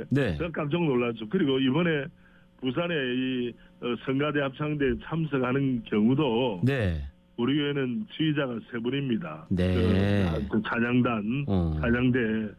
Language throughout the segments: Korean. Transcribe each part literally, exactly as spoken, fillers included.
네. 제가 깜짝 놀랐죠. 그리고 이번에 부산에 이 성가대 합창대 참석하는 경우도 네. 우리 교회는 지휘자가 세 분입니다. 네. 그 찬양단, 어. 찬양대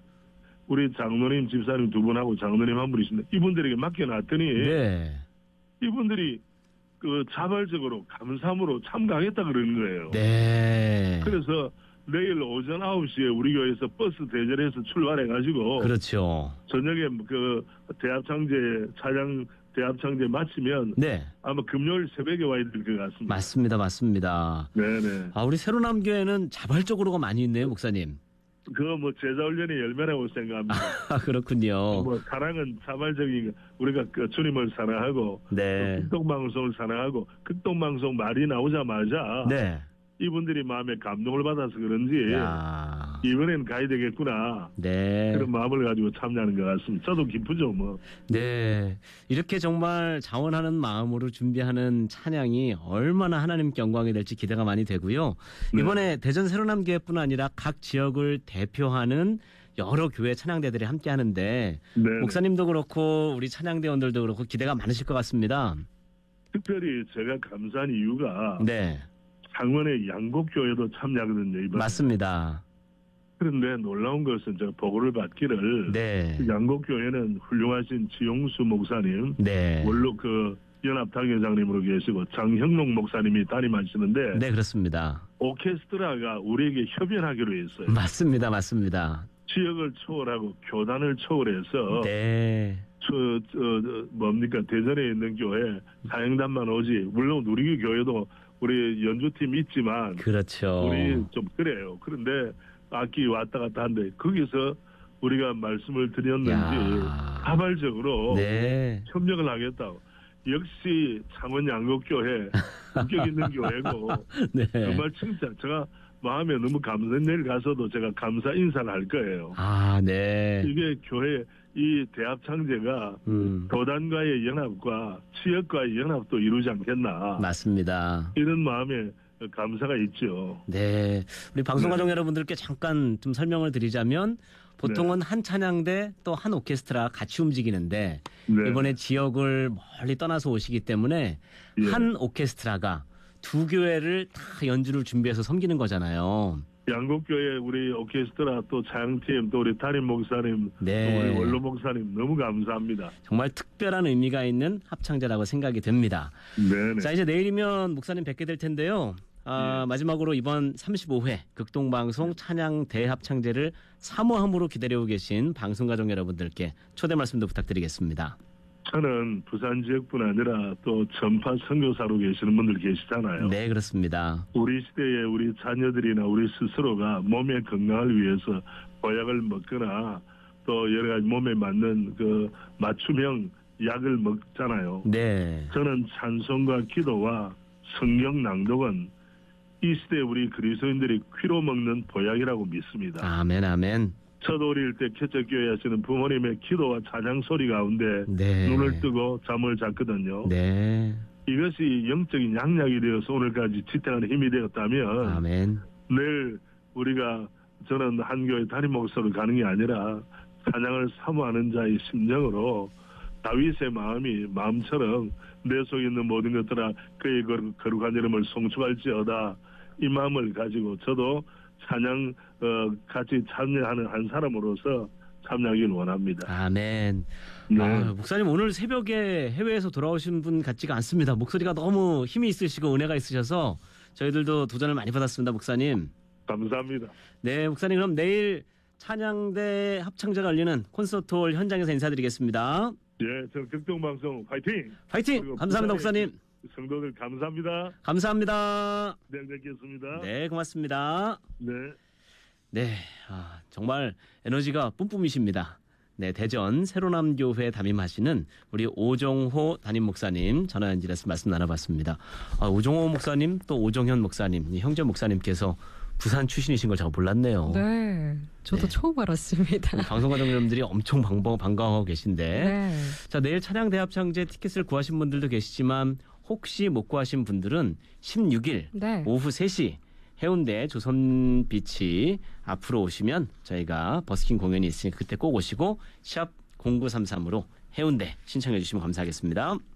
우리 장로님 집사님 두 분하고 장로님 한 분이신데 이분들에게 맡겨놨더니 네. 이분들이 그 자발적으로 감사함으로 참가하겠다 그러는 거예요. 네. 그래서 내일 오전 아홉 시에 우리 교회에서 버스 대절해서 출발해가지고 그렇죠. 저녁에 그 대합창제 차량 대합창제 마치면 네. 아마 금요일 새벽에 와야 될 것 같습니다. 맞습니다. 맞습니다. 네네. 아, 우리 새로남 교회는 자발적으로가 많이 있네요, 목사님. 그거 뭐 제자훈련의 열매라고 생각합니다. 아, 그렇군요. 뭐 사랑은 자발적인 우리가 그 주님을 사랑하고 네. 극동방송을 사랑하고 극동방송 말이 나오자마자 네. 이분들이 마음에 감동을 받아서 그런지 야. 이번엔 가야 되겠구나. 네. 그런 마음을 가지고 참여하는 것 같습니다. 저도 기쁘죠, 뭐. 네. 이렇게 정말 자원하는 마음으로 준비하는 찬양이 얼마나 하나님께 영광이 될지 기대가 많이 되고요. 네. 이번에 대전 새로남 교회뿐 아니라 각 지역을 대표하는 여러 교회 찬양대들이 함께 하는데 네. 목사님도 그렇고 우리 찬양대원들도 그렇고 기대가 많으실 것 같습니다. 특별히 제가 감사한 이유가 네. 창원의 양곡교회도 참여하거든요, 이번에. 맞습니다. 그런데 놀라운 것은 제가 보고를 받기를 네. 양곡교회는 훌륭하신 지용수 목사님, 네. 원로 그 연합당회장님으로 계시고 장형록 목사님이 담임하시는데 네, 그렇습니다. 오케스트라가 우리에게 협연하기로 했어요. 맞습니다. 맞습니다. 지역을 초월하고 교단을 초월해서 네. 저, 저, 저 뭡니까 대전에 있는 교회 사행단만 오지 물론 우리 교회도 우리 연주팀 있지만 그렇죠. 우리 좀 그래요. 그런데 악기 왔다 갔다 한데 거기서 우리가 말씀을 드렸는지 야. 자발적으로 네. 협력을 하겠다고. 역시 창원 양곡교회 인격 있는 교회고 네. 정말 진짜 제가 마음에 너무 감사. 내일 가서도 제가 감사 인사를 할 거예요. 아, 네. 이게 교회 이 대합창제가 음. 교단과의 연합과 지역과의 연합도 이루지 않겠나. 맞습니다. 이런 마음에 감사가 있죠. 네. 우리 방송가족 네. 여러분들께 잠깐 좀 설명을 드리자면 보통은 한 찬양대 또 한 오케스트라 같이 움직이는데 네. 이번에 지역을 멀리 떠나서 오시기 때문에 예. 한 오케스트라가 두 교회를 다 연주를 준비해서 섬기는 거잖아요. 양곡교회 우리 오케스트라 또 차양팀 또 우리 담임 목사님 네. 또 우리 원로 목사님 너무 감사합니다. 정말 특별한 의미가 있는 합창제라고 생각이 듭니다. 네네. 자, 이제 내일이면 목사님 뵙게 될 텐데요. 아, 예. 마지막으로 이번 삼십오 회 극동방송 찬양 대합창제를 사모함으로 기다리고 계신 방송가족 여러분들께 초대 말씀도 부탁드리겠습니다. 저는 부산 지역뿐 아니라 또 전파 선교사로 계시는 분들 계시잖아요. 네, 그렇습니다. 우리 시대에 우리 자녀들이나 우리 스스로가 몸의 건강을 위해서 보약을 먹거나 또 여러 가지 몸에 맞는 그 맞춤형 약을 먹잖아요. 네. 저는 찬송과 기도와 성경 낭독은 이 시대에 우리 그리스도인들이 귀로 먹는 보약이라고 믿습니다. 아멘, 아멘. 저도 어릴 때 개척교회 하시는 부모님의 기도와 찬양 소리 가운데 네. 눈을 뜨고 잠을 잤거든요. 네. 이것이 영적인 양약이 되어서 오늘까지 지탱하는 힘이 되었다면 아멘. 내일 우리가 저는 한 교회 담임 목사로 가는 게 아니라 찬양을 사모하는 자의 심정으로 다윗의 마음이 마음처럼 내 속에 있는 모든 것들아 그의 거룩한 이름을 송축할지어다 이 마음을 가지고 저도 찬양 어, 같이 참여하는 한 사람으로서 참여하기를 원합니다. 아멘. 네. 아, 목사님 오늘 새벽에 해외에서 돌아오신 분 같지가 않습니다. 목소리가 너무 힘이 있으시고 은혜가 있으셔서 저희들도 도전을 많이 받았습니다. 목사님. 감사합니다. 네, 목사님 그럼 내일 찬양대 합창제가 열리는 콘서트홀 현장에서 인사드리겠습니다. 예, 저 극동방송 화이팅! 화이팅! 감사합니다, 목사님. 성도들 감사합니다. 감사합니다. 내일 뵙겠습니다. 네, 고맙습니다. 네. 네, 아, 정말 에너지가 뿜뿜이십니다. 네, 대전 새로남교회 담임하시는 우리 오종호 담임 목사님 전화 연결해서 말씀 나눠봤습니다. 아, 오종호 목사님 또 오종현 목사님, 형제 목사님께서 부산 출신이신 걸 제가 몰랐네요. 네, 저도 네. 처음 알았습니다. 방송가족 여러분들이 엄청 반가워, 반가워하고 계신데 네. 자, 내일 찬양 대합창제 티켓을 구하신 분들도 계시지만 혹시 못 구하신 분들은 십육 일 네. 오후 세 시 해운대 조선비치 앞으로 오시면 저희가 버스킹 공연이 있으니까 그때 꼭 오시고 샵 공구삼삼으로 해운대 신청해 주시면 감사하겠습니다.